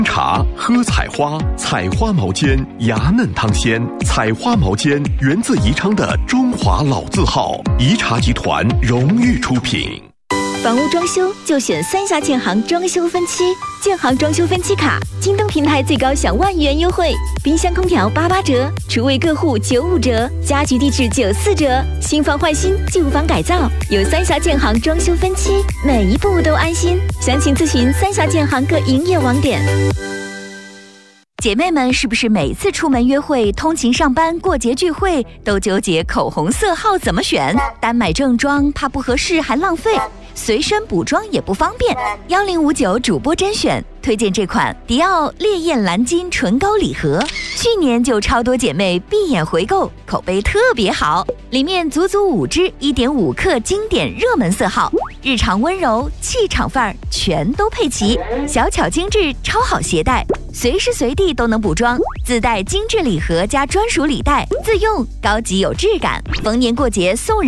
茶喝采花，采花毛尖，芽嫩汤鲜。采花毛尖源自宜昌的中华老字号，宜茶集团荣誉出品。 房屋装修就选三峡建行装修分期，建行装修分期卡，京东平台最高享1万元优惠，冰箱空调88折，厨卫各户95折，家居地质94折，新房换新，旧房改造，有三峡建行装修分期，每一步都安心。详情咨询三峡建行各营业网点。姐妹们是不是每次出门约会、通勤上班、过节聚会都纠结口红色号怎么选？单买正装怕不合适还浪费，随身补妆也不方便。1059主播甄选推荐这款迪奥烈焰蓝金唇膏礼盒，去年就超多姐妹闭眼回购，口碑特别好。里面足足5支1.5克经典热门色号，日常温柔、气场范儿全都配齐，小巧精致，超好携带，随时随地都能补妆。自带精致礼盒加专属礼袋，自用高级有质感。逢年过节送人